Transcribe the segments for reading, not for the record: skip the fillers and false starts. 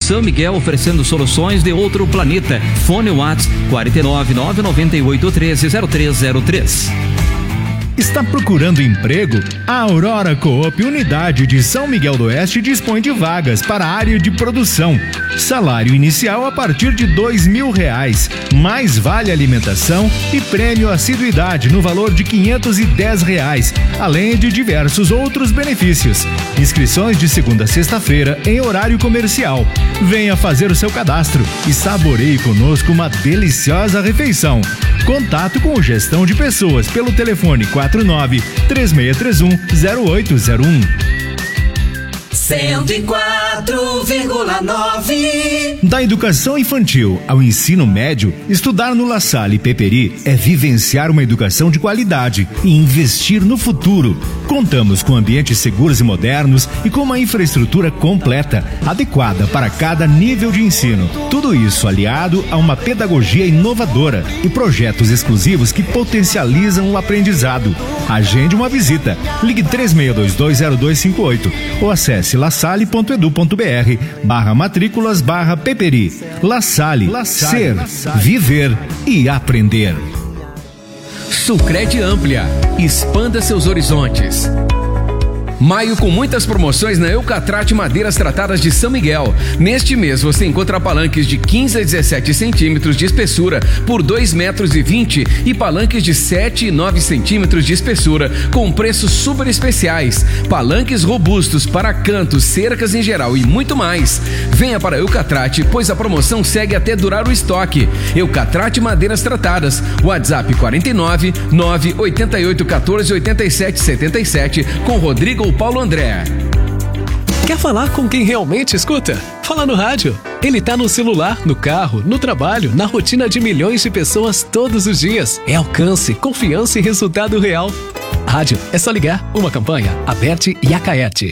São Miguel, oferecendo soluções de outro planeta. Fone WhatsApp 49998130303. Está procurando emprego? A Aurora Coop Unidade de São Miguel do Oeste dispõe de vagas para a área de produção. Salário inicial a partir de R$2.000, mais vale alimentação e prêmio assiduidade no valor de R$510, além de diversos outros benefícios. Inscrições de segunda a sexta-feira em horário comercial. Venha fazer o seu cadastro e saboreie conosco uma deliciosa refeição. Contato com o Gestão de Pessoas pelo telefone 49-3631-0801. 104,9. Da educação infantil ao ensino médio, estudar no La Salle Peperi é vivenciar uma educação de qualidade e investir no futuro. Contamos com ambientes seguros e modernos e com uma infraestrutura completa, adequada para cada nível de ensino. Tudo isso aliado a uma pedagogia inovadora e projetos exclusivos que potencializam o aprendizado. Agende uma visita. Ligue 36220258 ou acesse lasalle.edu.br/matrículas/Peperi. La Salle, ser, viver e aprender. Sulcred Amplia, expanda seus horizontes. Maio com muitas promoções na Eucatrate Madeiras Tratadas de São Miguel. Neste mês você encontra palanques de 15 a 17 centímetros de espessura por 2,20 metros e palanques de 7 e 9 centímetros de espessura com preços super especiais. Palanques robustos para cantos, cercas em geral e muito mais. Venha para Eucatrate, pois a promoção segue até durar o estoque. Eucatrate Madeiras Tratadas. WhatsApp 49 988 14 87 77 com Rodrigo Paulo André. Quer falar com quem realmente escuta? Fala no rádio. Ele tá no celular, no carro, no trabalho, na rotina de milhões de pessoas todos os dias. É alcance, confiança e resultado real. Rádio, é só ligar. Uma campanha, Aberte e Acaete.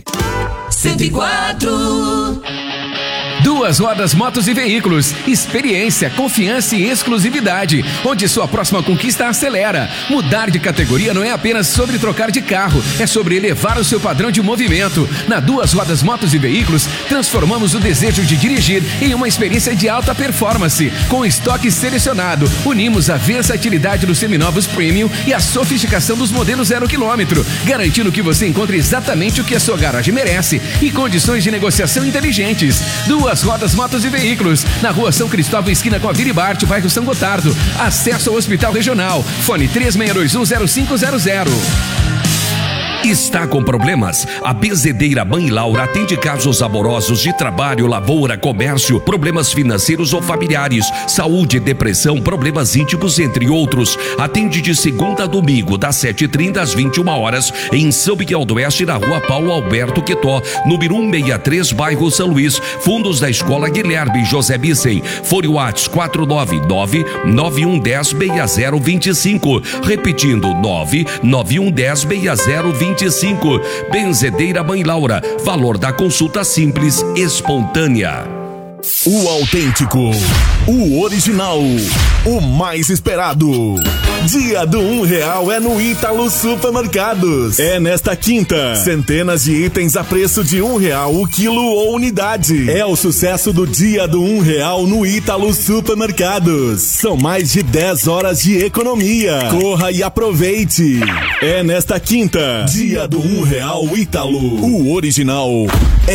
104. Duas Rodas Motos e Veículos, experiência, confiança e exclusividade, onde sua próxima conquista acelera. Mudar de categoria não é apenas sobre trocar de carro, é sobre elevar o seu padrão de movimento. Na Duas Rodas Motos e Veículos, transformamos o desejo de dirigir em uma experiência de alta performance. Com estoque selecionado, unimos a versatilidade dos seminovos premium e a sofisticação dos modelos 0 km, garantindo que você encontre exatamente o que a sua garagem merece e condições de negociação inteligentes. Duas Rodas Motos e Veículos, na Rua São Cristóvão, esquina com a Vira e Bart, bairro São Gotardo. Acesso ao Hospital Regional. Fone 36210500. Está com problemas? A Benzedeira Mãe Laura atende casos amorosos, de trabalho, lavoura, comércio, problemas financeiros ou familiares, saúde, depressão, problemas íntimos, entre outros. Atende de segunda a domingo, das 7h30 às 21 horas, em São Miguel do Oeste, na Rua Paulo Alberto Quetó, número 163, bairro São Luís, fundos da Escola Guilherme José Bissen. Fone WhatsApp 499-9110-6025. Repetindo, 99110-6025. Benzedeira Mãe Laura, valor da consulta simples, espontânea. O autêntico, o original, o mais esperado. Dia do R$1 é no Ítalo Supermercados. É nesta quinta. Centenas de itens a preço de R$1 o quilo ou unidade. É o sucesso do Dia do R$1 no Ítalo Supermercados. São mais de 10 horas de economia. Corra e aproveite. É nesta quinta. Dia do R$1 Ítalo. O original é